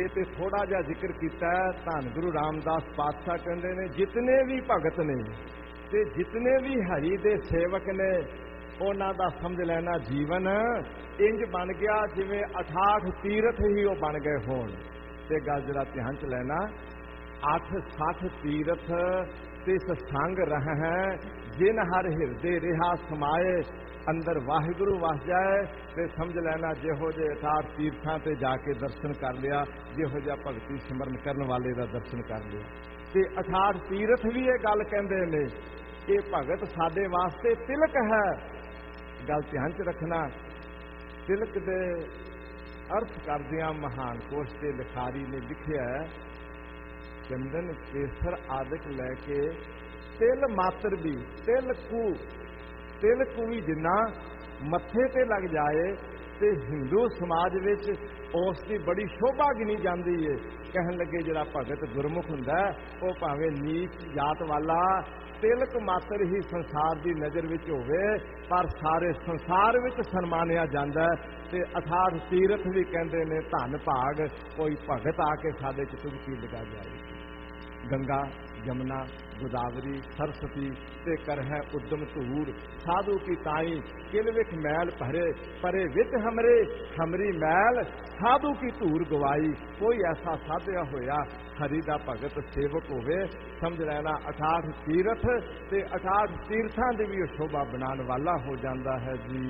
ਤੇ ਥੋੜਾ ਜਿਹਾ ਜ਼ਿਕਰ ਕੀਤਾ। ਧੰਨ ਗੁਰੂ ਰਾਮਦਾਸ ਪਾਤਸ਼ਾਹ ਕਹਿੰਦੇ ਨੇ ਜਿਤਨੇ ਵੀ ਭਗਤ ਨੇ ਤੇ ਜਿਤਨੇ ਵੀ ਹਰੀ ਦੇ ਸੇਵਕ ਨੇ ਉਹਨਾਂ ਦਾ ਸਮਝ ਲੈਣਾ ਜੀਵਨ ਇੰਜ ਬਣ ਗਿਆ ਜਿਵੇਂ 68 ਤੀਰਥ ਹੀ ਉਹ ਬਣ ਗਏ ਹੋਣ। ਤੇ ਗੱਲ ਜਰਾ ਧਿਆਨ ਚ ਲੈਣਾ 860 ਤੀਰਥ ਤਿਸ ਸੰਗ ਰਹਿ ਹੈ ਜਿਨ ਹਰ ਹਿਰਦੇ ਰਿਹਾ ਸਮਾਏ ਅੰਦਰ ਵਾਹਿਗੁਰੂ ਵਸ ਜਾਏ। ਤੇ ਸਮਝ ਲੈਣਾ ਜਿਹੋ ਜਿਹੇ 68 ਤੀਰਥਾਂ ਤੇ ਜਾ ਕੇ ਦਰਸ਼ਨ ਕਰ ਲਿਆ, ਜਿਹੋ ਜਿਹਾ ਭਗਤੀ ਸਿਮਰਨ ਕਰਨ ਵਾਲੇ ਦਾ ਦਰਸ਼ਨ ਕਰ ਲਿਆ। ਤੇ 68 ਤੀਰਥ ਵੀ ਇਹ ਗੱਲ ਕਹਿੰਦੇ ਨੇ ਕਿ ਭਗਤ ਸਾਡੇ ਵਾਸਤੇ ਤਿਲਕ ਹੈ। ਗੱਲ ਧਿਆਨ ਚ ਰੱਖਣਾ। ਤਿਲਕ ਦੇ ਅਰਥ ਕਰਦਿਆਂ ਮਹਾਨ ਕੋਸ਼ ਦੇ ਲਿਖਾਰੀ ਨੇ ਲਿਖਿਆ ਚੰਦਨ ਕੇਸਰ ਆਦਿਕ ਲੈ ਕੇ ਤਿਲ ਮਾਤਰ ਵੀ ਤਿਲ ਕੂ ਵੀ ਜਿੰਨਾ ਮੱਥੇ ਤੇ ਲੱਗ ਜਾਏ ਤੇ ਹਿੰਦੂ ਸਮਾਜ ਵਿੱਚ ਉਸ ਦੀ ਬੜੀ ਸ਼ੋਭਾ ਗਿਣੀ ਜਾਂਦੀ ਏ। ਕਹਿਣ ਲੱਗੇ ਜਿਹੜਾ ਭਗਤ ਗੁਰਮੁਖ ਹੁੰਦਾ ਉਹ ਭਾਵੇਂ ਨੀਚ ਜਾਤ ਵਾਲਾ ਤਿਲਕ ਮਾਤਰ ਹੀ ਸੰਸਾਰ ਦੀ ਨਜ਼ਰ ਵਿੱਚ ਹੋਵੇ ਪਰ ਸਾਰੇ ਸੰਸਾਰ ਵਿੱਚ ਸਨਮਾਨਿਆ ਜਾਂਦਾ। ਤੇ 68 ਤੀਰਥ ਵੀ ਕਹਿੰਦੇ ਨੇ ਧੰਨ ਭਾਗ ਕੋਈ ਭਗਤ ਆ ਕੇ ਸਾਡੇ ਚ ਤੁਮਕੀ ਲਗਾ ਜਾਏ। ਗੰਗਾ यमुना गोदावरी सरस्वती ते कर है उद्यम धूर साधु की ताई किल विख मैल भरे परे विच हमरे हमरी मैल साधु की धूर गवाई। कोई ऐसा साधया होया हरि दा भगत सेवक होवे समझ लेना 68 तीरथ ते 68 तीर्थां दी भी शोभा बनाने वाला हो जाता है जी।